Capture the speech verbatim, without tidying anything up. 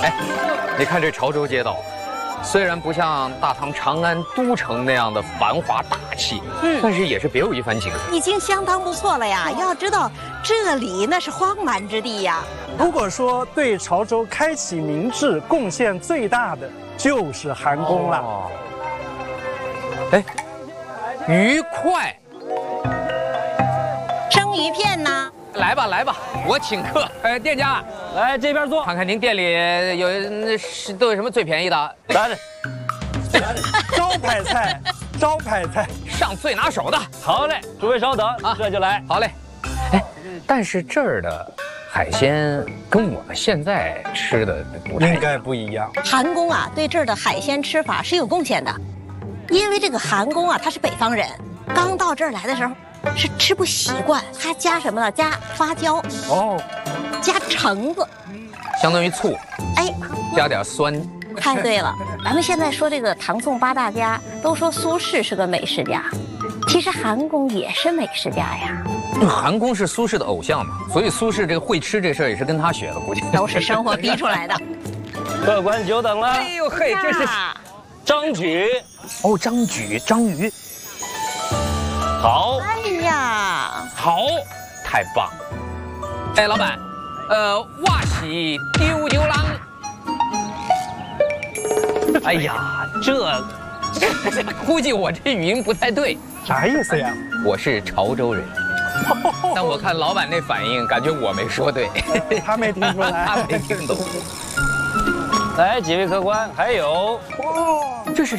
哎，你看这潮州街道，虽然不像大唐长安都城那样的繁华大气，嗯，但是也是别有一番景色， 已经相当不错了呀。要知道，这里那是荒蛮之地呀。 如果说对潮州开启明治贡献最大的，就是韩宫了。哦、 哎，愉快。 生鱼片呢？ 来吧来吧，我请客。哎，店家， 来这边坐， 看看您店里有那是都有什么最便宜的？ 来来， 招牌菜，招牌菜， 上最拿手的。 好嘞，诸位稍等啊，这就来。 好嘞。哎，但是这儿的海鲜跟我们现在吃的不太应该不一样。 韩宫啊，对这儿的海鲜吃法是有贡献的，因为这个韩宫啊，他是北方人，刚到这儿来的时候是吃不习惯，他加什么呢？加花椒哦，加橙子， 相当于醋， 哎， 加点酸。 太对了，咱们现在说这个唐宋八大家，都说苏轼是个美食家，其实韩宫也是美食家呀。 韩宫是苏轼的偶像嘛，所以苏轼这个会吃这事儿也是跟他学的，估计都是生活逼出来的。 客官久等了。 哎呦嘿，这是张举哦，张举章鱼。 好， 哎呀， 好，太棒！哎，老板，呃，瓦喜丢丢郎。哎呀，这估计我这语音不太对， 啥意思呀？ 我是潮州人，但我看老板那反应，感觉我没说对， 他没听出来， 他没听懂。 来，几位客官，还有。 哦